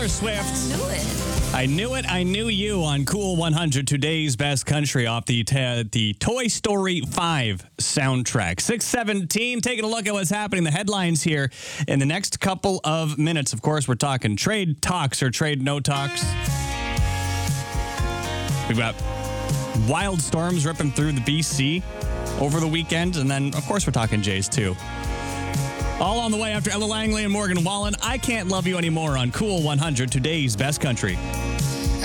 Taylor Swift. Knew it. I knew it. I knew you on Cool 100, today's best country off the Toy Story 5 soundtrack. 6:17, taking a look at what's happening. The headlines here in the next couple of minutes. Of course, we're talking trade talks or trade no talks. We've got wild storms ripping through the BC over the weekend. And then, of course, we're talking Jays, too. All on the way after Ella Langley and Morgan Wallen. I Can't Love You Anymore on Cool 100, today's best country.